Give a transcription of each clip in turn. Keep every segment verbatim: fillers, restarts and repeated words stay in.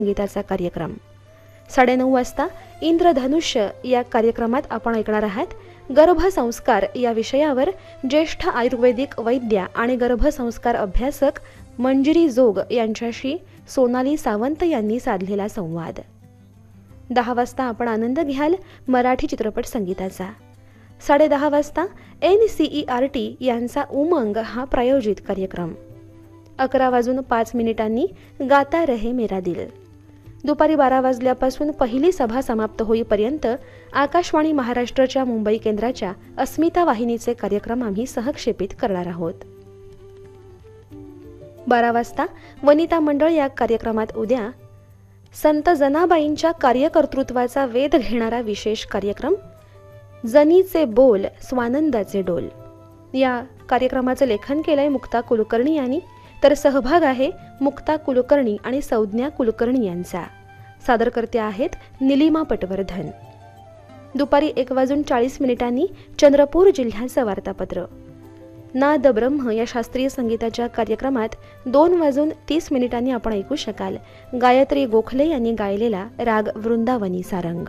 संगीताचा कार्यक्रम साडेनऊ वाजता इंद्रधनुष्य या कार्यक्रमात आपण ऐकणार आहात गर्भसंस्कार या विषयावर ज्येष्ठ आयुर्वेदिक वैद्य आणि गर्भसंस्कार अभ्यासक मंजिरी जोग यांच्याशी सोनाली सावंत यांनी साधलेला संवाद। दहा वाजता आपण आनंद घ्याल मराठी चित्रपट संगीताचा। साडे दहा वाजता N C E R T यांचा उमंग हा प्रायोजित कार्यक्रम। अकरा वाजून पाच मिनिटांनी गाता रहे मेरा दिल। दुपारी बारा वाजल्यापासून पहिली सभा समाप्त होईपर्यंत आकाशवाणी महाराष्ट्राच्या मुंबई केंद्राच्या अस्मिता वाहिनीचे कार्यक्रम आम्ही सहक्षेपित करणार आहोत। बारा वाजता वनिता मंडळ या कार्यक्रमात उद्या संत जनाबाईंच्या कार्यकर्तृत्वाचा वेध घेणारा विशेष कार्यक्रम जनीचे बोल स्वानंदाचे डोल या कार्यक्रमाचे लेखन केलंय मुक्ता कुलकर्णी यांनी, तर सहभाग आहे मुक्ता कुलकर्णी आणि संज्ञा कुलकर्णी यांचा। सादरकर्ते आहेत निलिमा पटवर्धन। दुपारी एक वाजून चाळीस मिनिटांनी चंद्रपूर जिल्ह्याचं वार्तापत्र। नाद ब्रह्म या शास्त्रीय संगीताच्या कार्यक्रमात दोन वाजून तीस मिनिटांनी आपण ऐकू शकाल गायत्री गोखले यांनी गायलेला राग वृंदावनी सारंग।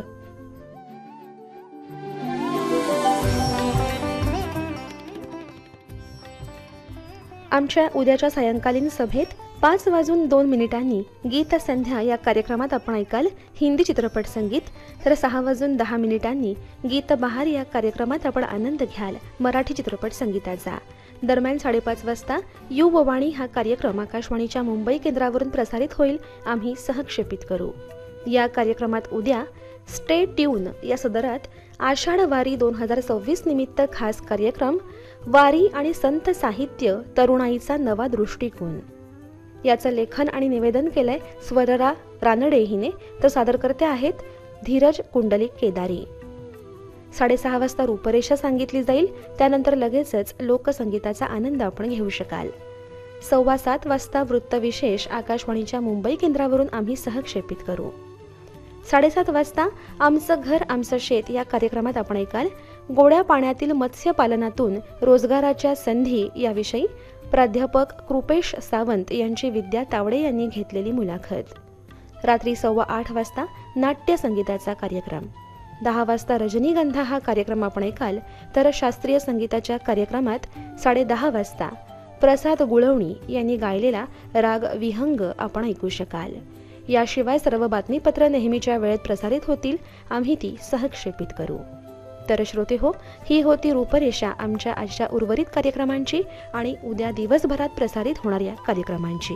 आमच्या उद्याच्या सायंकालीन सभेत पाच वाजून दोन मिनिटांनी गीत संध्या या कार्यक्रमात आपण ऐकाल हिंदी चित्रपट संगीत, तर सहा वाजून दहा मिनिटांनी गीत बहार या कार्यक्रमात आपण आनंद घ्याल मराठी चित्रपट संगीताचा। दरम्यान साडेपाच वाजता युववाणी हा कार्यक्रम आकाशवाणीच्या मुंबई केंद्रावरून प्रसारित होईल, आम्ही सहक्षेपित करू। या कार्यक्रमात उद्या स्टे ट्यून या सदरात आषाढ वारी दोन हजार सव्वीस निमित्त खास कार्यक्रम वारी आणि संत साहित्य तरुणाईचा नवा दृष्टिकोन याचं लेखन आणि निवेदन केलंय स्वररा रानडे हिने, तर सादरकर्ते आहेत धीरज कुंडलिक केदारी। साडेसहा वाजता रूपरेषा सांगितली जाईल, त्यानंतर लगेचच लोकसंगीताचा आनंद आपण घेऊ शकाल। सव्वा सात वाजता वृत्तविशेष आकाशवाणीच्या मुंबई केंद्रावरून आम्ही सहक्षेपित करू। साडेसात वाजता आमचं घर आमचं शेत या कार्यक्रमात आपण ऐकाल गोड्या पाण्यातील मत्स्यपालनातून रोजगाराच्या संधी याविषयी प्राध्यापक कृपेश सावंत यांची विद्या तावडे यांनी घेतलेली मुलाखत। रात्री सव्वा आठ वाजता नाट्य संगीताचा कार्यक्रम। दहा वाजता रजनीगंधा हा कार्यक्रम आपण ऐकाल, तर शास्त्रीय संगीताच्या कार्यक्रमात साडे दहा वाजता प्रसाद गुळवणी यांनी गायलेला राग विहंग आपण ऐकू शकाल। याशिवाय सर्व बातमीपत्र नेहमीच्या वेळेत प्रसारित होतील, आम्ही ती सहक्षेपित करू। तर श्रोते हो, ही होती रूपरेषा आमच्या आजच्या उर्वरित कार्यक्रमांची आणि उद्या दिवसभरात प्रसारित होणाऱ्या कार्यक्रमांची।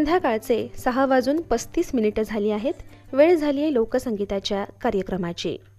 संध्याकाळचे सहा वाजून पस्तीस मिनिटं झाली आहेत। वेळ झाली आहे लोकसंगीताच्या कार्यक्रमाची।